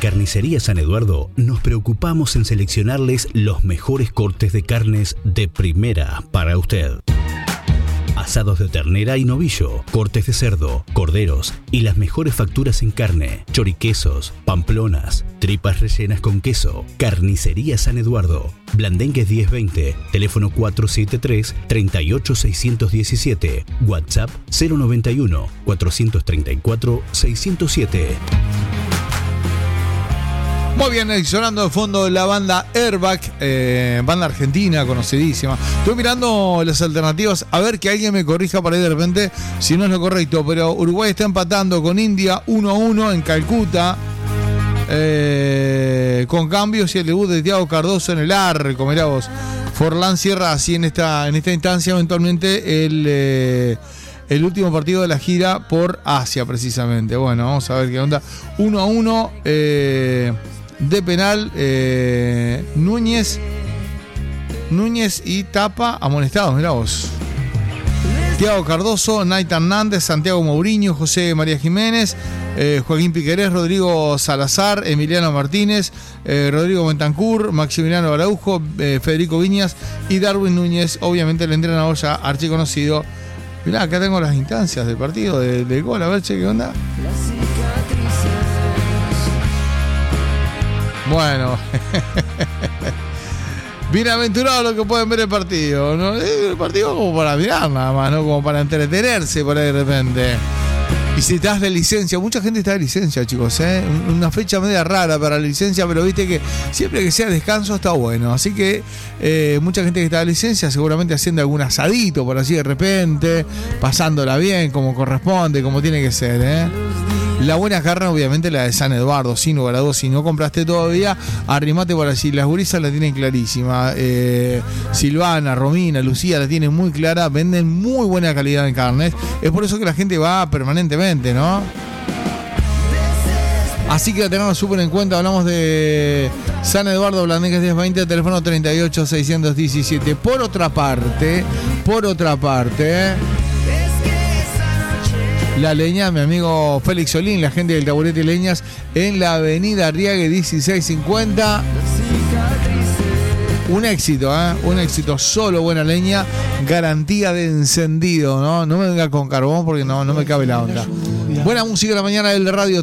Carnicería San Eduardo nos preocupamos en seleccionarles los mejores cortes de carnes de primera para usted. Asados de ternera y novillo, cortes de cerdo, corderos y las mejores facturas en carne, choriquesos, pamplonas, tripas rellenas con queso. Carnicería San Eduardo, Blandengues 1020, teléfono 473-38617, WhatsApp 091-434-607. Muy bien, sonando de fondo la banda Airbag, banda argentina conocidísima. Estoy mirando las alternativas, a ver que alguien me corrija por ahí de repente si no es lo correcto, pero Uruguay está empatando con India 1-1 en Calcuta, con cambios y el debut de Thiago Cardoso en el arco. Mirá vos, Forlán cierra así en esta instancia eventualmente el último partido de la gira por Asia precisamente. Bueno, vamos a ver qué onda. 1-1 de penal, Núñez y Tapa amonestados, mirá vos. Thiago Cardoso, Naita Hernández, Santiago Mourinho, José María Jiménez, Joaquín Piquerés, Rodrigo Salazar, Emiliano Martínez, Rodrigo Bentancur, Maximiliano Araujo, Federico Viñas y Darwin Núñez, obviamente el entrenador ya archiconocido. Mirá, acá tengo las instancias del partido del gol, a ver, che, ¿qué onda? Bueno, bienaventurado lo que pueden ver el partido, ¿no? El partido como para mirar nada más, ¿no? Como para entretenerse por ahí de repente. Y si estás de licencia, mucha gente está de licencia, chicos, ¿eh? Una fecha media rara para la licencia, pero viste que siempre que sea descanso está bueno. Así que mucha gente que está de licencia seguramente haciendo algún asadito por así de repente, pasándola bien, como corresponde, como tiene que ser, ¿eh? La buena carne, obviamente, la de San Eduardo, sin lugar a dudas. Si no compraste todavía, arrimate por allí. Las gurisas la tienen clarísima. Silvana, Romina, Lucía la tienen muy clara. Venden muy buena calidad de carnes. Es por eso que la gente va permanentemente, ¿no? Así que la tenemos súper en cuenta. Hablamos de San Eduardo, Blandengues 1020, teléfono 38-617. Por otra parte, La Leña, mi amigo Félix Solín, la gente del Taburete Leñas, en la avenida Arriague 1650. Un éxito, un éxito, solo buena leña, garantía de encendido, ¿no? No me venga con carbón porque no me cabe la onda. Buena música de la mañana del radio.